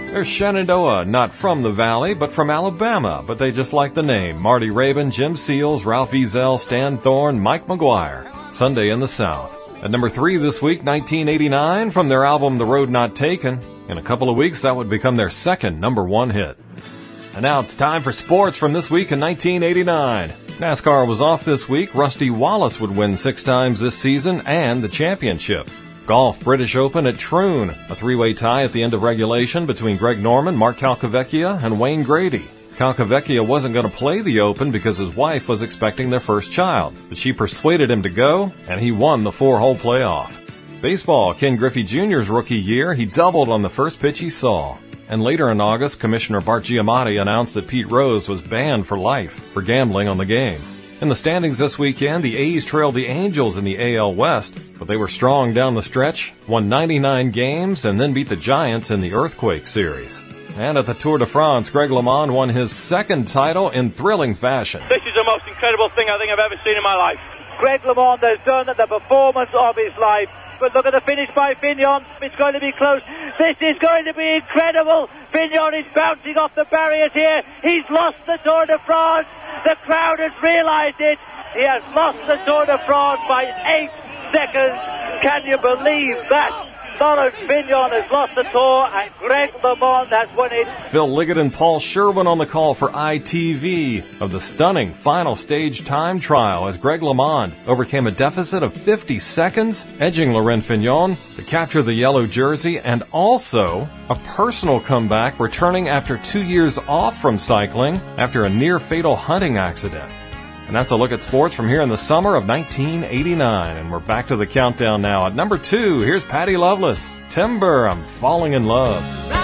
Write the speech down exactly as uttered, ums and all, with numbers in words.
There's Shenandoah, not from the Valley, but from Alabama, but they just like the name. Marty Raybon, Jim Seals, Ralph Ezel, Stan Thorne, Mike McGuire. Sunday in the South. At number three this week, nineteen eighty-nine, from their album The Road Not Taken. In a couple of weeks, that would become their second number one hit. And now it's time for sports from this week in nineteen eighty-nine. NASCAR was off this week. Rusty Wallace would win six times this season and the championship. Golf, British Open at Troon, a three-way tie at the end of regulation between Greg Norman, Mark Calcavecchia, and Wayne Grady. Calcavecchia wasn't going to play the Open because his wife was expecting their first child, but she persuaded him to go, and he won the four-hole playoff. Baseball, Ken Griffey Junior's rookie year, he doubled on the first pitch he saw. And later in August, Commissioner Bart Giamatti announced that Pete Rose was banned for life for gambling on the game. In the standings this weekend, the A's trailed the Angels in the A L West, but they were strong down the stretch, won ninety-nine games, and then beat the Giants in the Earthquake Series. And at the Tour de France, Greg LeMond won his second title in thrilling fashion. This is the most incredible thing I think I've ever seen in my life. Greg LeMond has done the performance of his life. But look at the finish by Fignon. It's going to be close. This is going to be incredible. Fignon is bouncing off the barriers here. He's lost the Tour de France. The crowd has realized it. He has lost the Tour de France by eight seconds. Can you believe that? Laurent Fignon has lost the Tour and Greg LeMond has won it. Phil Liggett and Paul Sherwin on the call for I T V of the stunning final stage time trial as Greg LeMond overcame a deficit of fifty seconds, edging Laurent Fignon to capture the yellow jersey, and also a personal comeback, returning after two years off from cycling after a near-fatal hunting accident. And that's a look at sports from here in the summer of nineteen eighty-nine. And we're back to the countdown now. At number two, here's Patty Loveless. Timber, I'm Falling in Love.